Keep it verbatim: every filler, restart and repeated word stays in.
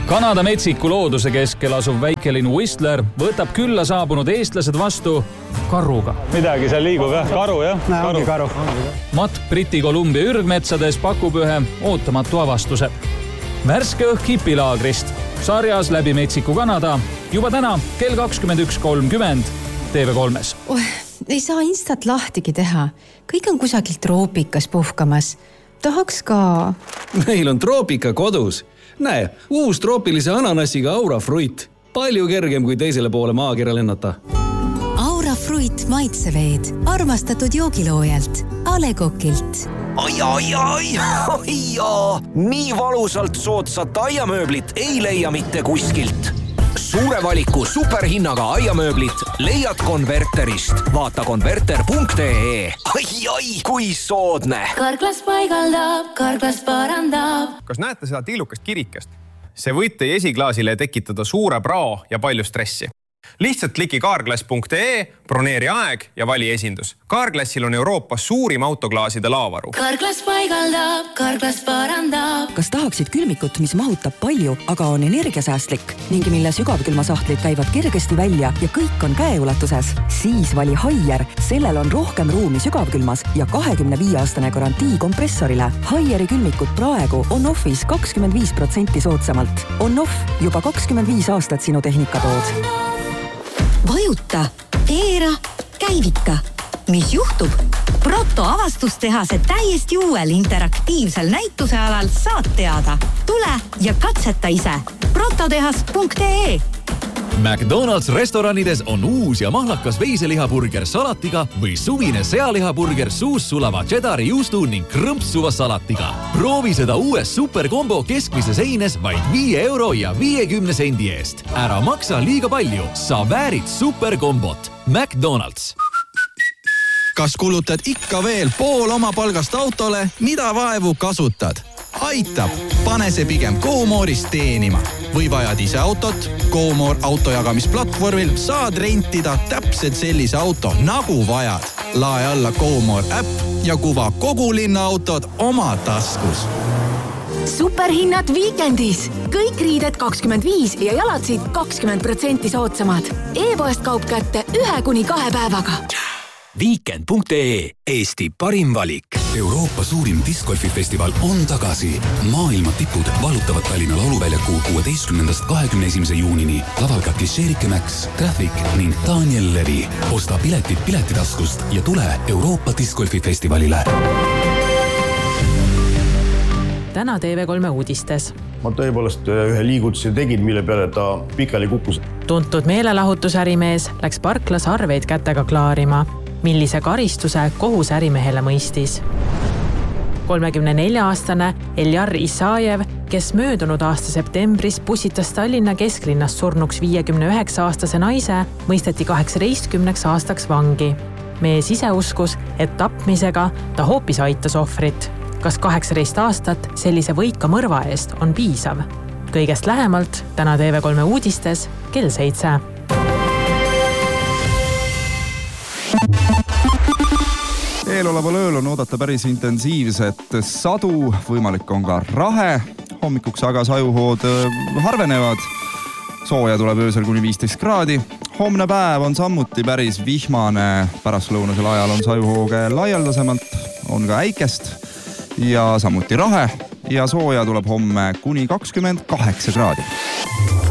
Kanada metsiku looduse keskel asuv väikelinn Whistler võtab külla saabunud eestlased vastu karuga. Midagi seal liigub, jah? Karu, jah? Näe, ongi karu. Matt Briti Kolumbia ürgmetsades pakub ühe ootamatu avastuse. Värske õhk hipilaagrist. Sarjas läbi metsiku Kanada. Juba täna kell kakskümmend üks kolmkümmend T V kolmes. Oh, ei saa instat lahtigi teha. Kõik on kusagil troopikas puhkamas. Tahaks ka. Meil on troopika kodus. Näe, uus troopilise ananassiga Aura Fruit. Palju kergem kui teisele poole maakera lennata. Aura Fruit maitseveed. Armastatud joogiloojalt. A Le Coqilt. Ai, ai, ai, ai, ai. Nii valusalt soodsat aiamööblit ei leia mitte kuskilt. Suure valiku superhinnaga aiamööblit leiad Konverterist. Vaata konverter punkt ee. Ai, ai, kui soodne. Karklas paigaldab, karklas parandab. Kas näete seda tillukast kirikest? See võib teie esiklaasile tekitada suure prao ja palju stressi. Lihtsalt kliki karklas punkt ee, broneeri aeg ja vali esindus. Karklassil on Euroopas suurim autoklaaside laavaru. Karklas paigaldab, karklas parandab. Kas tahaksid külmikut, mis mahutab palju, aga on energiasäästlik ning mille sügavkülmasahtlid käivad kergesti välja ja kõik on käeulatuses? Siis vali Haier. Sellel on rohkem ruumi sügavkülmas ja kahekümne viie aastane garantii kompressorile. Haieri külmikut praegu on offis kakskümmend viis protsenti soodsamalt. On off juba kakskümmend viis aastat sinu tehnikatood. Vajuta, keera, käivita. Mis juhtub? Proto avastustehase täiesti uuel interaktiivsel näitusealal saad teada. Tule ja katseta ise. prototehas punkt ee. McDonald's restoranides on uus ja mahlakas veiselihaburger salatiga või suvine sealihaburger suus sulava cheddari juustu ning krõmpsuva salatiga. Proovi seda uues superkombo keskmises heines vaid viie euro ja viiekümne sendi eest. Ära maksa liiga palju. Sa väärid superkombot. McDonald's. Kas kulutad ikka veel pool oma palgast autole, mida vaevu kasutad? Aitab, pane see pigem GoMore'ist teenima. Või vajad ise autot? GoMore autojagamisplatvormil saad rentida täpselt sellise auto, nagu vajad. Lae alla GoMore äpp ja kuva kogu linna autod oma taskus. Superhinnad viikendis. Kõik riided kakskümmend viis ja jalatsid kakskümmend protsenti soodsamad. E-poest kaup kätte ühe kuni kahe päevaga. Weekend punkt ee. Eesti parim valik. Euroopa suurim discgolfifestival on tagasi. Maailma tipud valutavad Tallinna lauluväljaku kuueteistkümnendast kahekümne esimese juunini. Laval ka Klišerike Max, Traffic ning Daniel Levi. Osta piletid piletitaskust ja tule Euroopa discgolfifestivalile. Täna T V kolme uudistes. Ma tõepoolest ühe liigutuse tegin, mille peale ta pikali kukkus. Tuntud meelelahutusärimees läks parklas arveid kätega klaarima. Millise karistuse kohus ärimehele mõistis? kolmekümne nelja aastane Eljar Isajev, kes möödunud aasta septembris pussitas Tallinna kesklinnast surnuks viiekümne üheksa aastase naise, mõisteti kaheksateistkümneks aastaks vangi. Mees ise uskus, et tapmisega ta hoopis aitas ohvrit. Kas kaheksateist aastat sellise võika mõrva eest on piisav? Kõigest lähemalt täna T V kolme uudistes kell seitse. Eeloleval ööl on oodata päris intensiivset sadu, võimalik on ka rahe. Hommikuks aga sajuhood harvenevad. Sooja tuleb öösel kuni viisteist kraadi. Homne päev on sammuti päris vihmane. Pärastlõunasel ajal on sajuhooge laialdasemalt, on ka äikest ja samuti rahe. Ja sooja tuleb homme kuni kakskümmend kaheksa kraadi.